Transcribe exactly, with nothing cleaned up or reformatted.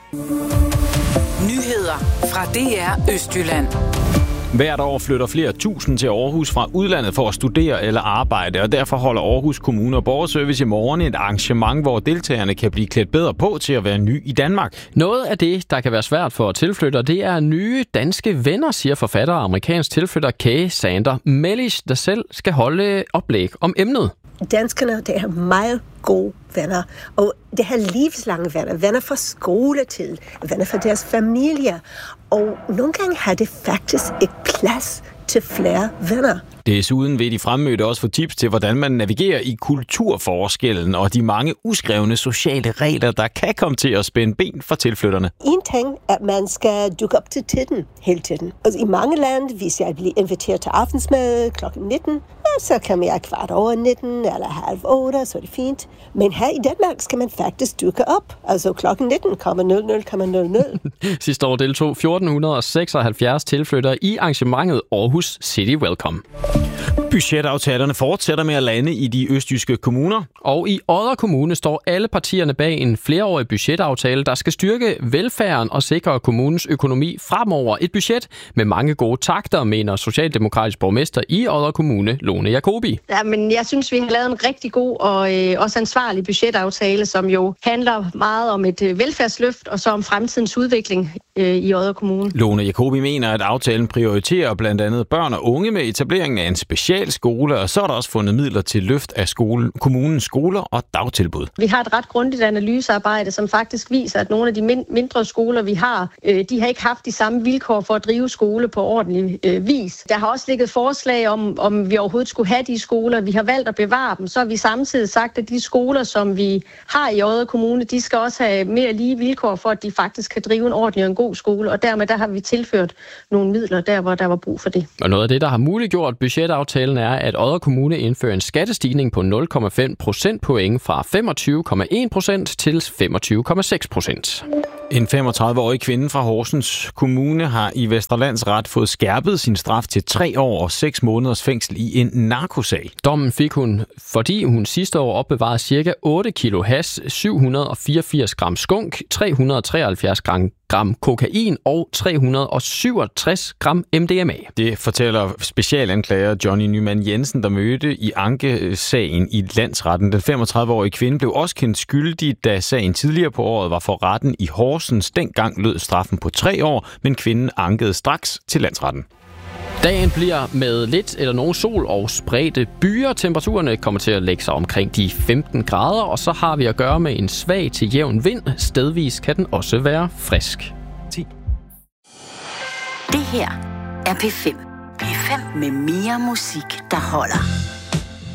Nyheder fra D R Østjylland. Hvert år flytter flere tusind til Aarhus fra udlandet for at studere eller arbejde, og derfor holder Aarhus Kommune og Borgerservice i morgen et arrangement, hvor deltagerne kan blive klædt bedre på til at være ny i Danmark. Noget af det, der kan være svært for tilflyttere, det er nye danske venner, siger forfatter og amerikansk tilflytter Kay Sander Mellish, der selv skal holde oplæg om emnet. Danskerne, det er meget gode venner, og det er livslange venner, venner fra skoletid, venner fra deres familier, og nogle gange har det faktisk et plads til flere venner. Desuden vil de fremmødte også få tips til, hvordan man navigerer i kulturforskellen og de mange uskrevne sociale regler, der kan komme til at spænde ben for tilflytterne. En ting er, at man skal dukke op til tiden hele tiden. Altså, i mange lande, hvis jeg bliver inviteret til aftensmad klokken nitten, så kan jeg kvart over nitten eller halv otte, så er det fint. Men her i Danmark skal man faktisk dukke op. Altså klokken nitten komma nul nul komma nul nul. Sidste år deltog fjorten seksoghalvfjerds tilflyttere i arrangementet Aarhus City Welcome. Budgetaftalerne fortsætter med at lande i de østjyske kommuner. Og i Odder Kommune står alle partierne bag en flereårig budgetaftale, der skal styrke velfærden og sikre kommunens økonomi fremover. Et budget med mange gode takter, mener socialdemokratisk borgmester i Odder Kommune, Lone Jacobi. Ja, men jeg synes, vi har lavet en rigtig god og øh, også ansvarlig budgetaftale, som jo handler meget om et øh, velfærdsløft og så om fremtidens udvikling øh, i Odder Kommune. Lone Jacobi mener, at aftalen prioriterer blandt andet børn og unge med etableringen af en specialskole, og så er der også fundet midler til løft af skolen, kommunens skoler og dagtilbud. Vi har et ret grundigt analysearbejde, som faktisk viser, at nogle af de mindre skoler, vi har, øh, de har ikke haft de samme vilkår for at drive skole på ordentlig øh, vis. Der har også ligget forslag om, om vi overhovedet skulle have de skoler. Vi har valgt at bevare dem. Så har vi samtidig sagt, at de skoler, som vi har i Odder Kommune, de skal også have mere lige vilkår for, at de faktisk kan drive en ordentlig og en god skole. Og dermed der har vi tilført nogle midler der, hvor der var brug for det. Og noget af det, der har muliggjort budgetaftalen, er, at Odder Kommune indfører en skattestigning på nul komma fem procentpoint fra femogtyve komma en procent til femogtyve komma seks procent. En femogtredive-årig kvinde fra Horsens Kommune har i Vestre Landsret fået skærpet sin straf til tre år og seks måneders fængsel i en narkosag. Dommen fik hun, fordi hun sidste år opbevarede ca. otte kilo hash, syv hundrede og fireogfirs gram skunk, tre hundrede og treoghalvfjerds gram gram kokain og tre hundrede og syvogtres gram M D M A. Det fortæller specialanklager Johnny Nyman Jensen, der mødte i ankesagen i landsretten. Den femogtredive-årige kvinde blev også kendt skyldig, da sagen tidligere på året var for retten i Horsens. Dengang lød straffen på tre år, men kvinden ankede straks til landsretten. Dagen bliver med lidt eller nogen sol og spredte byer. Temperaturerne kommer til at lægge sig omkring de femten grader, og så har vi at gøre med en svag til jævn vind. Stedvis kan den også være frisk. ti. Det her er P fem. P fem med mere musik, der holder.